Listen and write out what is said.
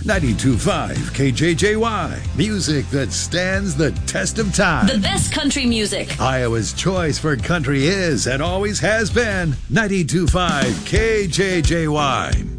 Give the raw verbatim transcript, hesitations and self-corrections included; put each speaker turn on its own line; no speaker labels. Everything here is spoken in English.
ninety-two point five K J J Y. Music that stands the test of time.
The best country music.
Iowa's choice for country is and always has been ninety-two point five K J J Y.